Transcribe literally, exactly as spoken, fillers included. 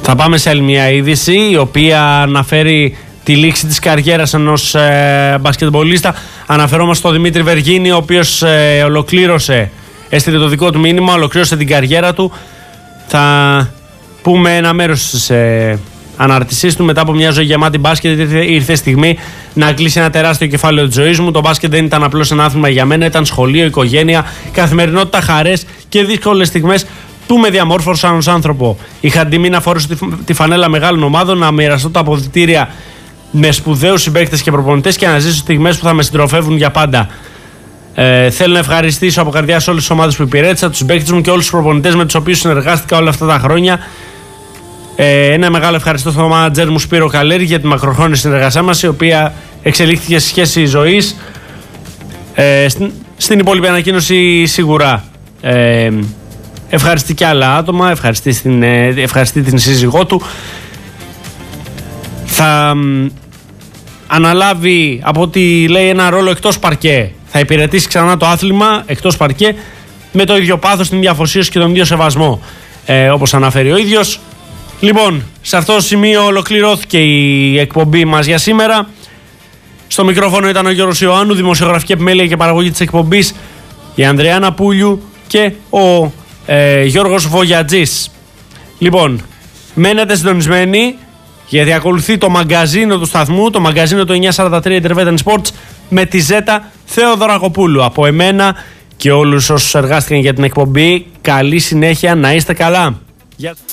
Θα πάμε σε άλλη μια είδηση, η οποία αναφέρει τη λήξη της καριέρας ενός ε, μπασκετμπολίστα. Αναφερόμαστε στον Δημήτρη Βεργίνη, ο οποίος ε, ολοκλήρωσε, έστειλε το δικό του μήνυμα, ολοκλήρωσε την καριέρα του. Θα πούμε ένα μέρος της ε, αναρτησής του. Μετά από μια ζωή γεμάτη μπάσκετ, ήρθε, ήρθε η στιγμή να κλείσει ένα τεράστιο κεφάλαιο της ζωής μου. Το μπάσκετ δεν ήταν απλώς ένα άθλημα για μένα, ήταν σχολείο, οικογένεια, καθημερινότητα, χαρές και δύσκολες στιγμές που με διαμόρφωσαν ως άνθρωπο. Είχα τιμή να φορέσω τη φανέλα μεγάλων ομάδων, να μοιραστώ τα αποδυτήρια με σπουδαίους συμπαίκτες και προπονητές και να ζήσω στιγμές που θα με συντροφεύουν για πάντα. Ε, θέλω να ευχαριστήσω από καρδιά σε όλες τις ομάδες που υπηρέτησα, τους συμπαίκτες μου και όλους τους προπονητές με τους οποίους συνεργάστηκα όλα αυτά τα χρόνια. Ε, ένα μεγάλο ευχαριστώ στον μάνατζερ μου Σπύρο Καλέρη για τη μακροχρόνια συνεργασία μας, η οποία εξελίχθηκε σε σχέση ζωής. Ε, στην, στην υπόλοιπη ανακοίνωση σίγουρα ε, ευχαριστεί και άλλα άτομα, ευχαριστεί, στην, ε, ευχαριστεί την σύζυγό του. Θα μ, αναλάβει, από ό,τι λέει, ένα ρόλο εκτός παρκέ. Θα υπηρετήσει ξανά το άθλημα εκτός παρκέ με το ίδιο πάθος, την ίδια αφοσίωση και τον ίδιο σεβασμό, ε, όπως αναφέρει ο ίδιος. Λοιπόν, σε αυτό το σημείο ολοκληρώθηκε η εκπομπή μας για σήμερα. Στο μικρόφωνο ήταν ο Γιώργος Ιωάννου, δημοσιογραφική επιμέλεια και παραγωγή της εκπομπής η Ανδρεάνα Πούλιου και ο ε, Γιώργος Βογιατζής. Λοιπόν, μένετε συντονισμένοι, γιατί ακολουθεί το μαγκαζίνο του σταθμού, το μαγκαζίνο του εννιακόσια σαράντα τρία Intervetan Sports με τη Ζέτα Θεοδωρακοπούλου. Από εμένα και όλους όσους εργάστηκαν για την εκπομπή, καλή συνέχεια, να είστε καλά. Γεια.